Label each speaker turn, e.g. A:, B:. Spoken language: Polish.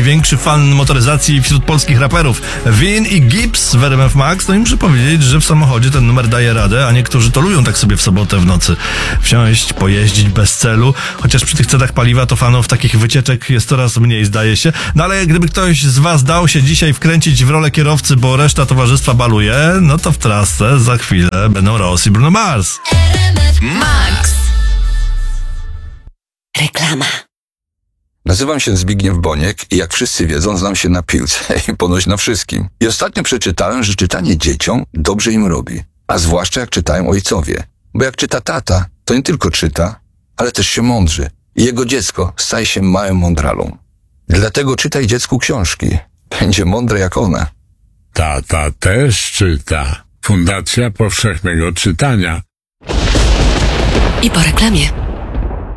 A: największy fan motoryzacji wśród polskich raperów. Win i Gibbs w RMF Max, no i muszę powiedzieć, że w samochodzie ten numer daje radę, a niektórzy to lubią tak sobie w sobotę w nocy wsiąść, pojeździć bez celu, chociaż przy tych cenach paliwa to fanów takich wycieczek jest coraz mniej, zdaje się. No ale gdyby ktoś z was dał się dzisiaj wkręcić w rolę kierowcy, bo reszta towarzystwa baluje, no to w trasce za chwilę będą Ross i Bruno Mars.
B: RMF Max. Reklama.
C: Nazywam się Zbigniew Boniek i jak wszyscy wiedzą, znam się na piłce i ponoć na wszystkim. I ostatnio przeczytałem, że czytanie dzieciom dobrze im robi. A zwłaszcza jak czytają ojcowie. Bo jak czyta tata, to nie tylko czyta, ale też się mądrzy. I jego dziecko staje się małym mądralą. Dlatego czytaj dziecku książki. Będzie mądre jak one.
D: Tata też czyta. Fundacja Powszechnego Czytania.
B: I po reklamie.